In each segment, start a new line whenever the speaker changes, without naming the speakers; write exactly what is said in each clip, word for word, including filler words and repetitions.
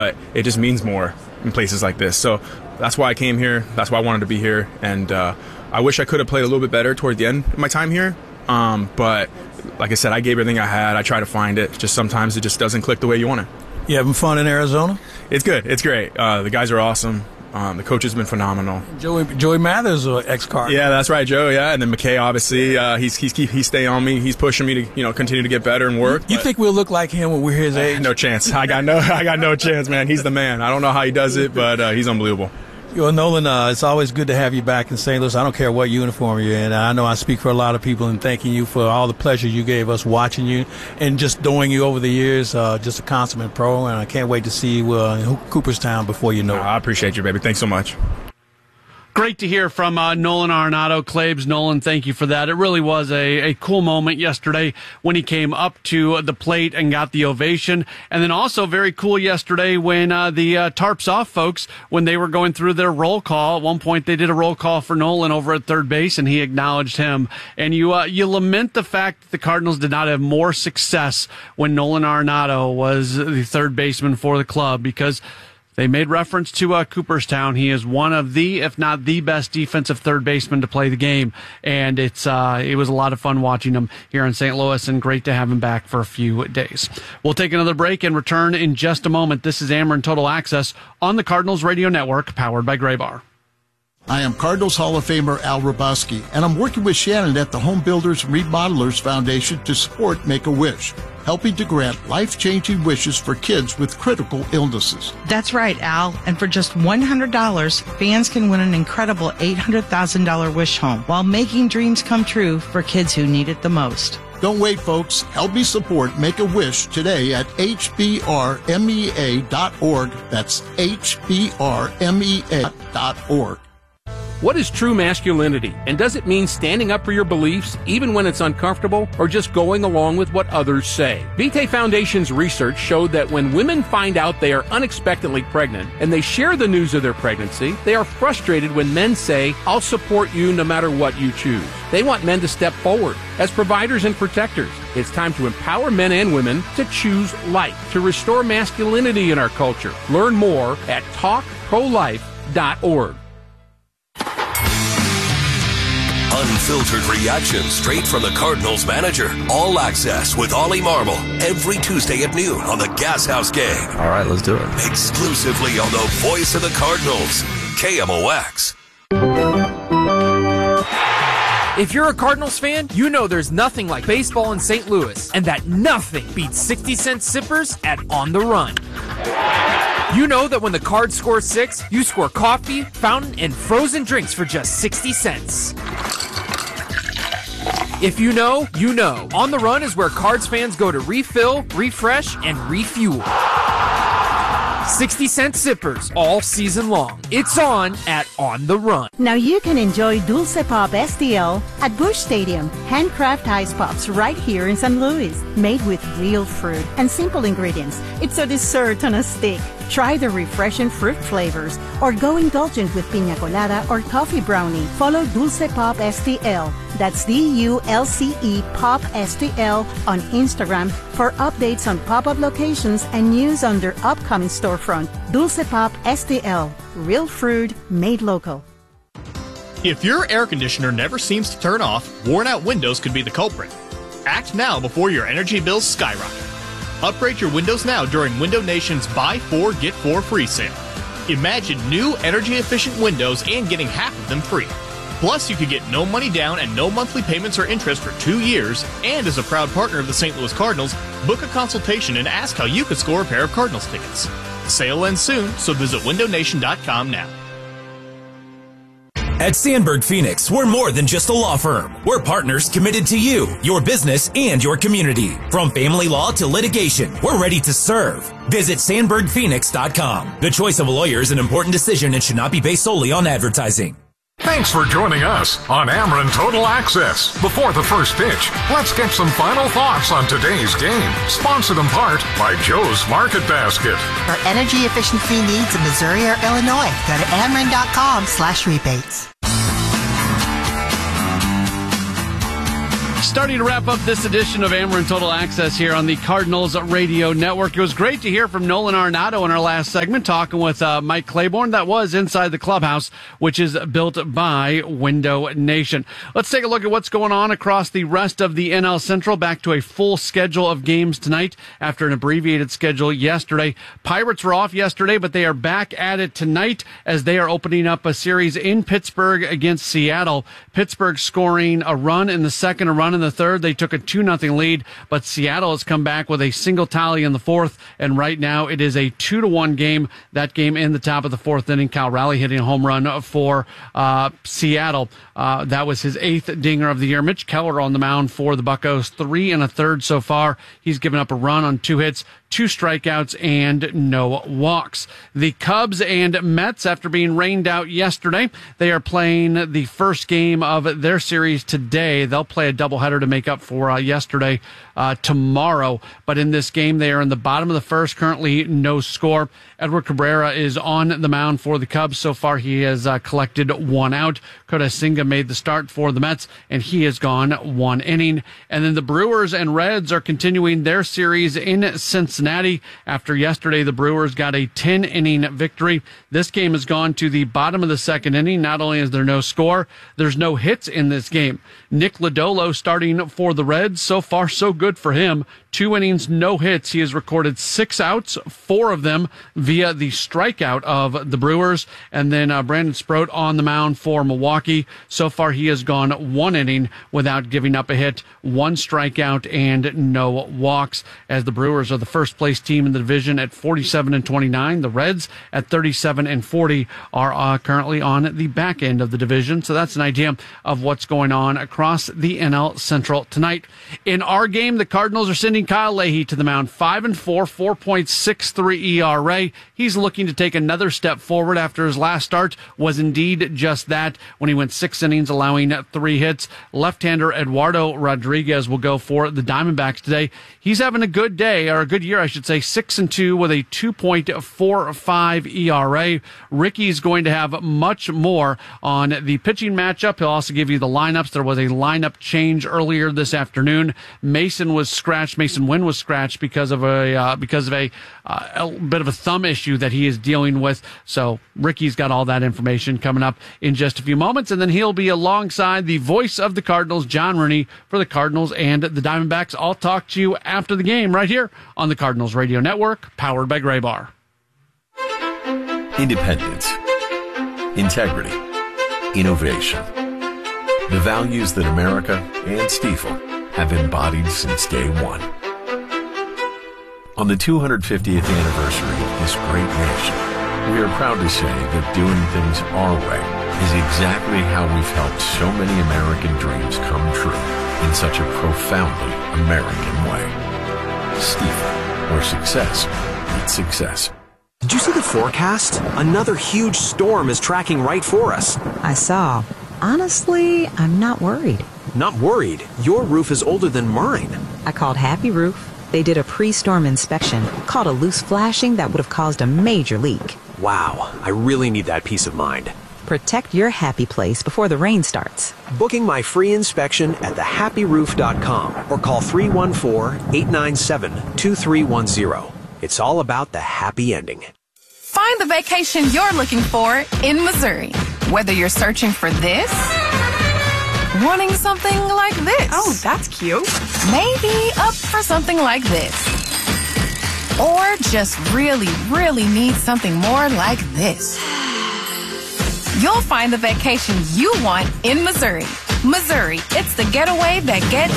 But it just means more in places like this. So that's why I came here. That's why I wanted to be here. And uh, I wish I could have played a little bit better toward the end of my time here. Um, but like I said, I gave everything I had. I try to find it. Just sometimes it just doesn't click the way you want it.
You having fun in Arizona?
It's good. It's great. Uh, the guys are awesome. Um, the coach has been phenomenal.
Joey Joey Mathers, or ex-Cardinal.
Yeah, that's right, Joe. Yeah, and then McKay, obviously, uh, he's he's he's staying on me. He's pushing me to you know continue to get better and work.
You think we'll look like him when we're his age?
No chance. I got no I got no chance, man. He's the man. I don't know how he does it, but uh, he's unbelievable.
Well, Nolan, uh, it's always good to have you back in Saint Louis. I don't care what uniform you're in. I know I speak for a lot of people in thanking you for all the pleasure you gave us watching you and just adoring you over the years. Uh, just a consummate pro, and I can't wait to see you uh, in Cooperstown before you know it.
I appreciate you, baby. Thanks so much.
Great to hear from uh, Nolan Arenado. Claibs, Nolan, thank you for that. It really was a, a cool moment yesterday when he came up to the plate and got the ovation. And then also very cool yesterday when uh, the uh, Tarps Off folks, when they were going through their roll call, at one point they did a roll call for Nolan over at third base, and he acknowledged him. And you uh, you lament the fact that the Cardinals did not have more success when Nolan Arenado was the third baseman for the club, because they made reference to uh, Cooperstown. He is one of the, if not the best defensive third baseman to play the game. And it's uh, it was a lot of fun watching him here in Saint Louis, and great to have him back for a few days. We'll take another break and return in just a moment. This is Ameren Total Access on the Cardinals Radio Network, powered by Graybar.
I am Cardinals Hall of Famer Al Roboski, and I'm working with Shannon at the Home Builders Remodelers Foundation to support Make-A-Wish, helping to grant life-changing wishes for kids with critical illnesses.
That's right, Al. And for just one hundred dollars, fans can win an incredible eight hundred thousand dollars wish home while making dreams come true for kids who need it the most.
Don't wait, folks. Help me support Make-A-Wish today at H B R M E A dot org. That's H B R M E A dot org.
What is true masculinity, and does it mean standing up for your beliefs even when it's uncomfortable, or just going along with what others say? Vitae Foundation's research showed that when women find out they are unexpectedly pregnant and they share the news of their pregnancy, they are frustrated when men say, "I'll support you no matter what you choose." They want men to step forward as providers and protectors. It's time to empower men and women to choose life, to restore masculinity in our culture. Learn more at talk pro life dot org.
Unfiltered reaction straight from the Cardinals manager. All Access with Ollie Marmol every Tuesday at noon on the Gas House Gang.
All right, let's do it.
Exclusively on the voice of the Cardinals, K M O X.
If you're a Cardinals fan, you know there's nothing like baseball in Saint Louis, and that nothing beats sixty cent sippers at On the Run. You know that when the Cards score six, you score coffee, fountain, and frozen drinks for just sixty cents. If you know, you know. On the Run is where Cards fans go to refill, refresh, and refuel. sixty cent sippers all season long. It's on at On the Run.
Now you can enjoy Dulce Pop S T L at Busch Stadium. Handcraft ice pops right here in Saint Louis. Made with real fruit and simple ingredients. It's a dessert on a stick. Try the refreshing fruit flavors or go indulgent with piña colada or coffee brownie. Follow Dulce Pop S T L. That's D U L C E Pop S T L on Instagram for updates on pop-up locations and news on their upcoming storefront. Dulce Pop S T L. Real fruit made local.
If your air conditioner never seems to turn off, worn-out windows could be the culprit. Act now before your energy bills skyrocket. Upgrade your windows now during Window Nation's Buy Four, Get Four Free sale. Imagine new energy-efficient windows and getting half of them free. Plus, you could get no money down and no monthly payments or interest for two years. And as a proud partner of the Saint Louis Cardinals, book a consultation and ask how you could score a pair of Cardinals tickets. The sale ends soon, so visit window nation dot com now.
At Sandberg Phoenix, we're more than just a law firm. We're partners committed to you, your business, and your community. From family law to litigation, we're ready to serve. Visit sandberg phoenix dot com. The choice of a lawyer is an important decision and should not be based solely on advertising.
Thanks for joining us on Ameren Total Access. Before the first pitch, let's get some final thoughts on today's game. Sponsored in part by Joe's Market Basket.
For energy-efficient fee needs in Missouri or Illinois, go to ameren dot com slash rebates.
Starting to wrap up this edition of Ameren Total Access here on the Cardinals Radio Network. It was great to hear from Nolan Arenado in our last segment, talking with uh, Mike Claiborne. That was inside the clubhouse, which is built by Window Nation. Let's take a look at what's going on across the rest of the N L Central. Back to a full schedule of games tonight after an abbreviated schedule yesterday. Pirates were off yesterday, but they are back at it tonight as they are opening up a series in Pittsburgh against Seattle. Pittsburgh scoring a run in the second, a run in the third. They took a two nothing lead, but Seattle has come back with a single tally in the fourth, and right now it is a two to one game. That game in the top of the fourth inning. Cal Raleigh hitting a home run for uh, Seattle. Uh, that was his eighth dinger of the year. Mitch Keller on the mound for the Buccos, three and a third so far. He's given up a run on two hits, two strikeouts, and no walks. The Cubs and Mets, after being rained out yesterday, they are playing the first game of their series today. They'll play a doubleheader to make up for uh, yesterday uh, tomorrow. But in this game, they are in the bottom of the first, currently no score. Edward Cabrera is on the mound for the Cubs. So far, he has uh, collected one out. Kota Singa made the start for the Mets, and he has gone one inning. And then the Brewers and Reds are continuing their series in Cincinnati. After yesterday, the Brewers got a ten inning victory. This game has gone to the bottom of the second inning. Not only is there no score, there's no hits in this game. Nick Lodolo starting for the Reds. So far, so good for him. Two innings, no hits. He has recorded six outs, four of them via the strikeout of the Brewers. And then uh, Brandon Sproat on the mound for Milwaukee. So far, he has gone one inning without giving up a hit, one strikeout, and no walks, as the Brewers are the first place team in the division at forty-seven and twenty-nine. The Reds at thirty-seven and forty are uh, currently on the back end of the division. So that's an idea of what's going on across the N L Central tonight. In our game, the Cardinals are sending Kyle Leahy to the mound, five and four, four point six three E R A. He's looking to take another step forward after his last start was indeed just that, when he went six innings, allowing three hits. Left-hander Eduardo Rodriguez will go for the Diamondbacks today. He's having a good day, or a good year, I should say, six and two with a two point four five E R A. Ricky's going to have much more on the pitching matchup. He'll also give you the lineups. There was a lineup change earlier this afternoon. Mason was scratched. Mason Wynn was scratched because of a uh, because of a, uh, a bit of a thumb issue that he is dealing with. So Ricky's got all that information coming up in just a few moments, and then he'll be alongside the voice of the Cardinals, John Rooney, for the Cardinals and the Diamondbacks. I'll talk to you after the game right here on the Cardinals Radio Network, powered by Gray Bar.
Independence, integrity, innovation. The values that America and Stifel have embodied since day one. On the two hundred fiftieth anniversary of this great nation, we are proud to say that doing things our way is exactly how we've helped so many American dreams come true in such a profoundly American way. Stifel, where success meets success.
Did you see the forecast? Another huge storm is tracking right for us.
I saw. Honestly, I'm not worried.
Not worried? Your roof is older than mine.
I called Happy Roof. They did a pre-storm inspection, caught a loose flashing that would have caused a major leak.
Wow, I really need that peace of mind.
Protect your happy place before the rain starts.
Booking my free inspection at the happy roof dot com or call three one four, eight nine seven, two three one zero. It's all about the happy ending.
Find the vacation you're looking for in Missouri. Whether you're searching for this, wanting something like this.
Oh, that's cute.
Maybe up for something like this. Or just really, really need something more like this. You'll find the vacation you want in Missouri. Missouri, it's the getaway that gets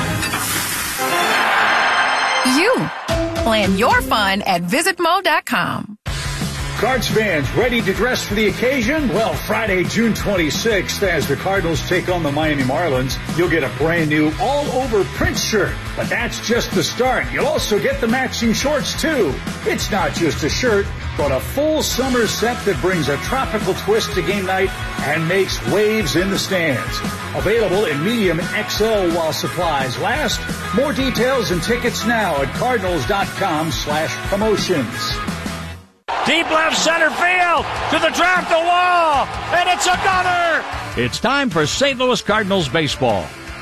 you. Plan your fun at visit mo dot com.
Cards fans ready to dress for the occasion? Well, Friday, June twenty-sixth, as the Cardinals take on the Miami Marlins, you'll get a brand new all-over Prince shirt. But that's just the start. You'll also get the matching shorts, too. It's not just a shirt, but a full summer set that brings a tropical twist to game night and makes waves in the stands. Available in medium and X L while supplies last. More details and tickets now at cardinals dot com slash promotions.
Deep left center field to the track, the wall, and it's another. It's time for Saint Louis Cardinals baseball.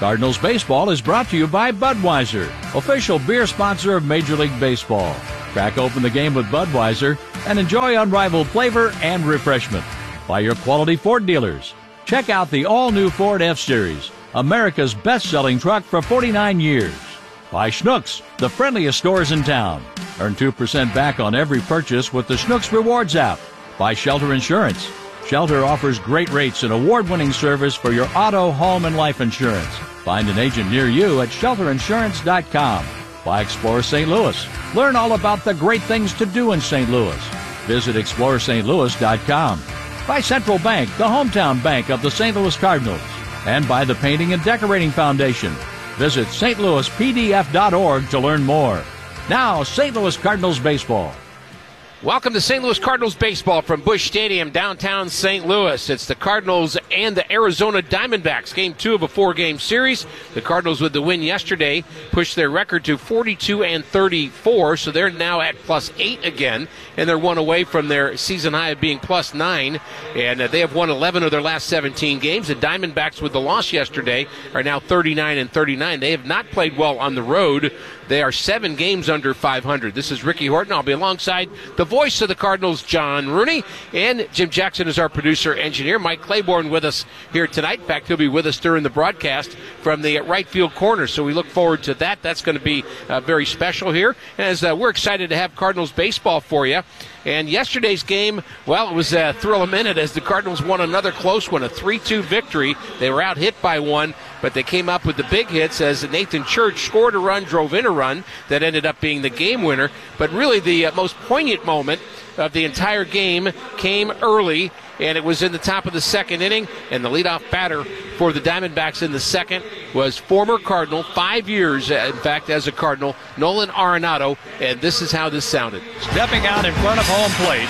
Cardinals Baseball is brought to you by Budweiser, official beer sponsor of Major League Baseball. Crack open the game with Budweiser and enjoy unrivaled flavor and refreshment. By your quality Ford dealers. Check out the all-new Ford F-Series, America's best-selling truck for forty-nine years. By Schnucks, the friendliest stores in town. Earn two percent back on every purchase with the Schnucks Rewards app. By Shelter Insurance. Shelter offers great rates and award-winning service for your auto, home, and life insurance. Find an agent near you at shelter insurance dot com. By Explore Saint Louis. Learn all about the great things to do in Saint Louis. Visit explore st louis dot com. By Central Bank, the hometown bank of the Saint Louis Cardinals. And by the Painting and Decorating Foundation. Visit st louis p d f dot org to learn more. Now, Saint Louis Cardinals Baseball.
Welcome to Saint Louis Cardinals Baseball from Busch Stadium, downtown Saint Louis. It's the Cardinals and the Arizona Diamondbacks, game two of a four-game series. The Cardinals, with the win yesterday, pushed their record to forty-two and thirty-four, so they're now at plus eight again, and they're one away from their season high of being plus nine, and uh, they have won eleven of their last seventeen games. The Diamondbacks, with the loss yesterday, are now thirty-nine and thirty-nine. They have not played well on the road. They are seven games under five hundred. This is Ricky Horton. I'll be alongside the voice of the Cardinals, John Rooney, and Jim Jackson is our producer engineer. Mike Claiborne with us here tonight. In fact, he'll be with us during the broadcast from the right field corner, so we look forward to that. That's going to be uh, very special here, as uh, we're excited to have Cardinals baseball for you. And yesterday's game, well, it was a thrill a minute as the Cardinals won another close one, a three two victory. They were out hit by one, but they came up with the big hits as Nathan Church scored a run, drove in a run that ended up being the game winner. But really the uh, most poignant moment of the entire game came early, and it was in the top of the second inning, and the leadoff batter for the Diamondbacks in the second was former Cardinal, five years, in fact, as a Cardinal, Nolan Arenado, and this is how this sounded.
Stepping out in front of home plate,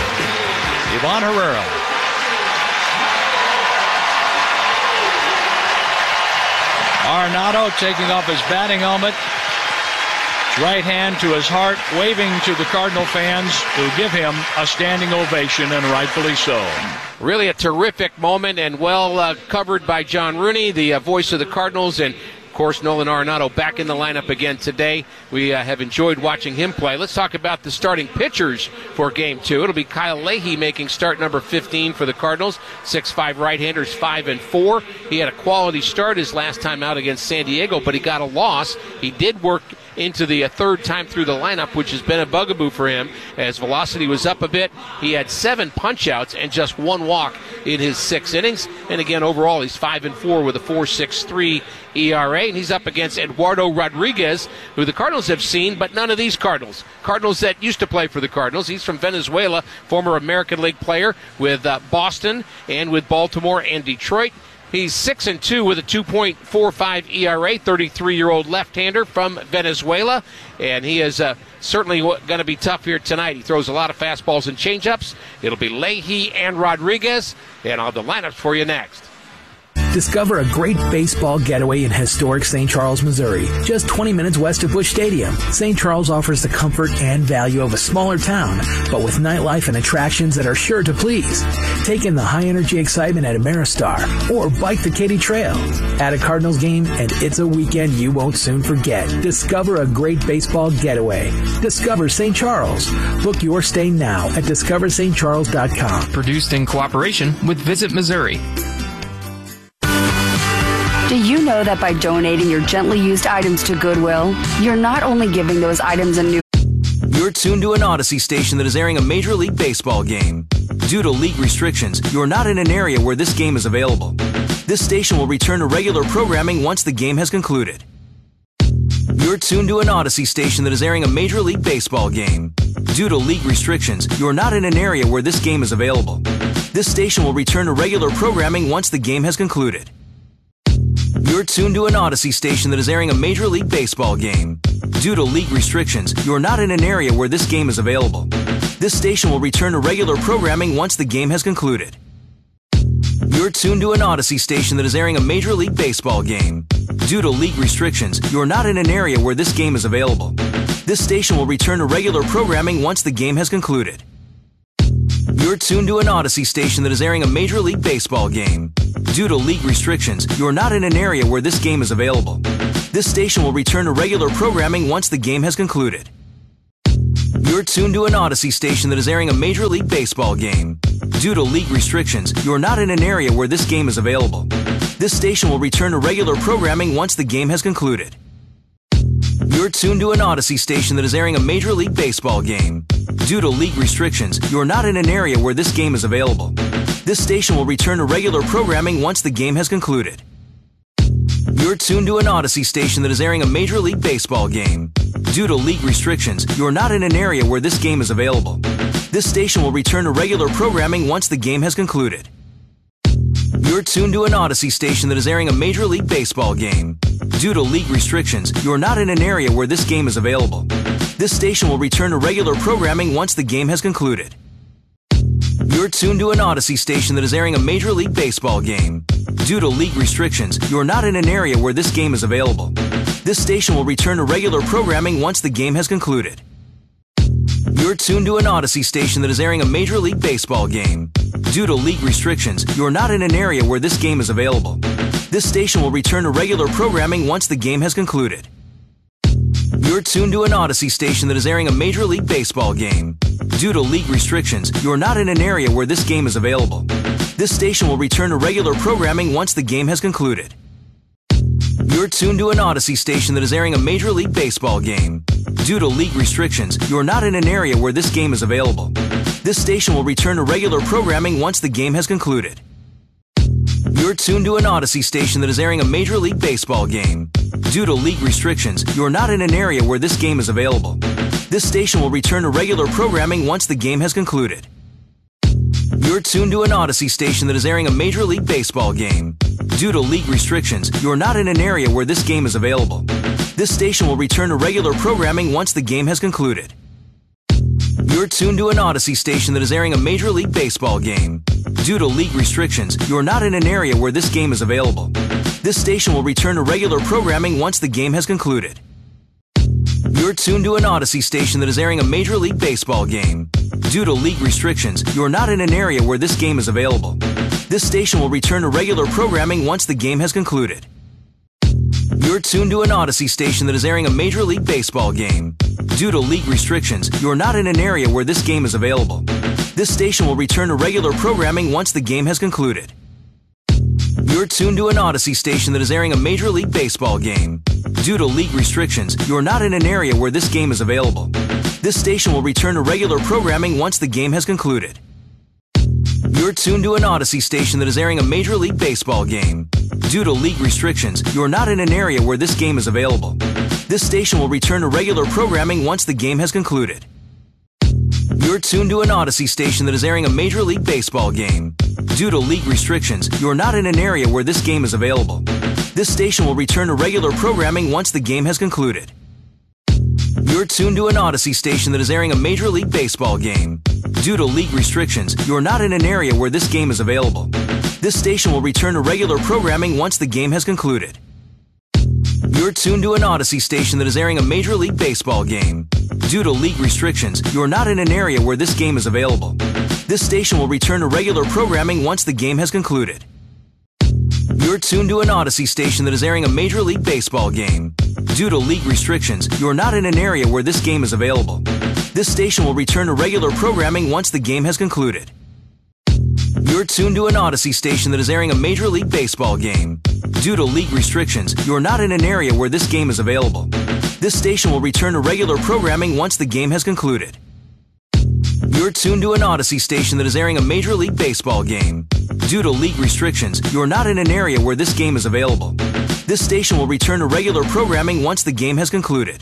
Ivan Herrera. Arenado taking off his batting helmet, right hand to his heart, waving to the Cardinal fans who give him a standing ovation, and rightfully so.
Really a terrific moment, and well uh, covered by John Rooney, the uh, voice of the Cardinals, and of course Nolan Arenado back in the lineup again today. We uh, have enjoyed watching him play. Let's talk about the starting pitchers for game two. It'll be Kyle Leahy making start number fifteen for the Cardinals. six five right-handers, five and four. He had a quality start his last time out against San Diego, but he got a loss. He did work into the uh, third time through the lineup, which has been a bugaboo for him as velocity was up a bit. He had seven punch-outs and just one walk in his six innings. And again, overall, he's five and four with a four point six three E R A. And he's up against Eduardo Rodriguez, who the Cardinals have seen, but none of these Cardinals. Cardinals that used to play for the Cardinals. He's from Venezuela, former American League player with uh, Boston and with Baltimore and Detroit. He's six and two with a two point four five E R A, thirty-three-year-old left-hander from Venezuela, and he is uh, certainly going to be tough here tonight. He throws a lot of fastballs and changeups. It'll be Leahy and Rodriguez, and I'll have the lineups for you next.
Discover a great baseball getaway in historic Saint Charles, Missouri, just twenty minutes west of Busch Stadium. Saint Charles offers the comfort and value of a smaller town, but with nightlife and attractions that are sure to please. Take in the high-energy excitement at Ameristar or bike the Katy Trail. At a Cardinals game, and it's a weekend you won't soon forget. Discover a great baseball getaway. Discover Saint Charles. Book your stay now at discover st charles dot com.
Produced in cooperation with Visit Missouri.
Do you know that by donating your gently used items to Goodwill, you're not only giving those items a new...
You're tuned to an Odyssey station that is airing a Major League Baseball game. Due to league restrictions, you're not in an area where this game is available. This station will return to regular programming once the game has concluded. You're tuned to an Odyssey station that is airing a Major League Baseball game. Due to league restrictions, you're not in an area where this game is available. This station will return to regular programming once the game has concluded. You're tuned to an Odyssey station that is airing a Major League Baseball game. Due to league restrictions, you're not in an area where this game is available. This station will return to regular programming once the game has concluded. You're tuned to an Odyssey station that is airing a Major League Baseball game. Due to league restrictions, you're not in an area where this game is available. This station will return to regular programming once the game has concluded. You're tuned to an Odyssey station that is airing a Major League Baseball game. Due to league restrictions, you are not in an area where this game is available. This station will return to regular programming once the game has concluded. You're tuned to an Odyssey station that is airing a Major League Baseball game. Due to league restrictions, you are not in an area where this game is available. This station will return to regular programming once the game has concluded. You're tuned to an Odyssey station that is airing a Major League Baseball game. Due to league restrictions, you are not in an area where this game is available. This station will return to regular programming once the game has concluded. You're tuned to an Odyssey station that is airing a Major League Baseball game. Due to league restrictions, you are not in an area where this game is available. This station will return to regular programming once the game has concluded. You're tuned to an Odyssey station that is airing a Major League Baseball game. Due to league restrictions, you are not in an area where this game is available. This station will return to regular programming once the game has concluded. You're tuned to an Odyssey station that is airing a Major League Baseball game. Due to league restrictions, you are not in an area where this game is available. This station will return to regular programming once the game has concluded. You're tuned to an Odyssey station that is airing a Major League Baseball game. Due to league restrictions, you are not in an area where this game is available. This station will return to regular programming once the game has concluded. You're tuned to an Odyssey station that is airing a Major League Baseball game. Due to league restrictions, you are not in an area where this game is available. This station will return to regular programming once the game has concluded. You're tuned to an Odyssey station that is airing a Major League Baseball game. Due to league restrictions, you are not in an area where this game is available. This station will return to regular programming once the game has concluded. You're tuned to an Odyssey station that is airing a Major League Baseball game. Due to league restrictions, you are not in an area where this game is available. This station will return to regular programming once the game has concluded. You're tuned to an Odyssey station that is airing a Major League Baseball game. Due to league restrictions, you are not in an area where this game is available. This station will return to regular programming once the game has concluded. You're tuned to an Odyssey station that is airing a Major League Baseball game. Due to league restrictions, you are not in an area where this game is available. This station will return to regular programming once the game has concluded. You're tuned to an Odyssey station that is airing a Major League Baseball game. Due to league restrictions, you are not in an area where this game is available. This station will return to regular programming once the game has concluded. You're tuned to an Odyssey station that is airing a Major League Baseball game. Due to league restrictions, you are not in an area where this game is available. This station will return to regular programming once the game has concluded. You're tuned to an Odyssey station that is airing a Major League Baseball game. Due to league restrictions, you are not in an area where this game is available. This station will return to regular programming once the game has concluded. You're tuned to an Odyssey station that is airing a Major League Baseball game. Due to league restrictions, you are not in an area where this game is available. This station will return to regular programming once the game has concluded. You're tuned to an Odyssey station that is airing a Major League Baseball game. Due to league restrictions, you are not in an area where this game is available. This station will return to regular programming once the game has concluded. You're tuned to an Odyssey station that is airing a Major League Baseball game. Due to league restrictions, you are not in an area where this game is available. This station will return to regular programming once the game has concluded. You're tuned to an Odyssey station that is airing a Major League Baseball game. Due to league restrictions, you are not in an area where this game is available. This station will return to regular programming once the game has concluded. You're tuned to an Odyssey station that is airing a Major League Baseball game. Due to league restrictions, you are not in an area where this game is available. This station will return to regular programming once the game has concluded. You're tuned to an Odyssey station that is airing a Major League Baseball game. Due to league restrictions, you are not in an area where this game is available. This station will return to regular programming once the game has concluded. You're tuned to an Odyssey station that is airing a Major League Baseball game. Due to league restrictions, you are not in an area where this game is available. This station will return to regular programming once the game has concluded.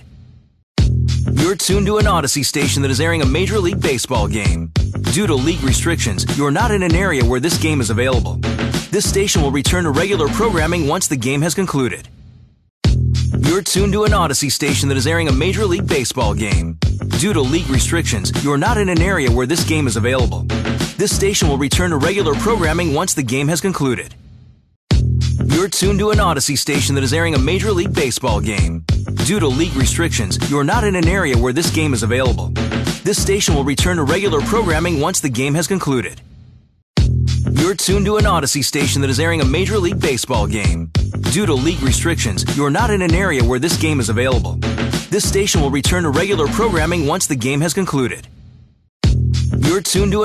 You're tuned to an Odyssey station that is airing a Major League Baseball game. Due to league restrictions, you are not in an area where this game is available. This station will return to regular programming once the game has concluded. You're tuned to an Odyssey station that is airing a Major League Baseball game. Due to league restrictions, you are not in an area where this game is available. This station will return to regular programming once the game has concluded. You're tuned to an Odyssey station that is airing a Major League Baseball game. Due to league restrictions, you are not in an area where this game is available. This station will return to regular programming once the game has concluded. You're tuned to an Odyssey station that is airing a Major League Baseball game. Due to league restrictions, you're not in an area where this game is available. This station will return to regular programming once the game has concluded. You're tuned to an